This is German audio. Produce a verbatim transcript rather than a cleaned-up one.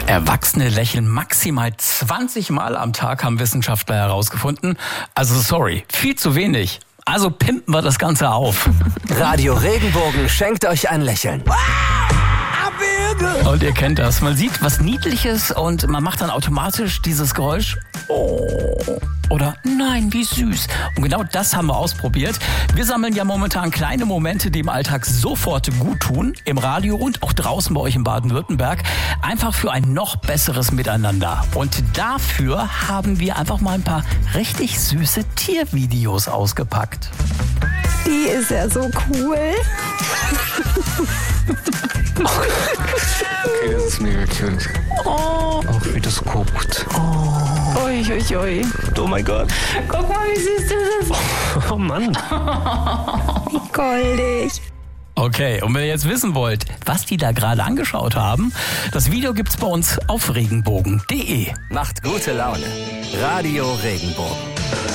Erwachsene lächeln maximal zwanzig Mal am Tag, haben Wissenschaftler herausgefunden. Also sorry, viel zu wenig. Also pimpen wir das Ganze auf. Radio Regenbogen schenkt euch ein Lächeln. Und ihr kennt das. Man sieht was Niedliches und man macht dann automatisch dieses Geräusch. Oh. Oder nein, wie süß. Und genau das haben wir ausprobiert. Wir sammeln ja momentan kleine Momente, die im Alltag sofort gut tun. Im Radio und auch draußen bei euch in Baden-Württemberg. Einfach für ein noch besseres Miteinander. Und dafür haben wir einfach mal ein paar richtig süße Tiervideos ausgepackt. Die ist ja so cool. Okay, das ist mega cute. Oh. Auch wie das guckt. Oh. Ui, ui, ui. Oh mein Gott. Guck mal, wie süß das ist. Oh Mann. Wie goldig. Okay, und wenn ihr jetzt wissen wollt, was die da gerade angeschaut haben, das Video gibt's bei uns auf regenbogen punkt de. Macht gute Laune. Radio Regenbogen.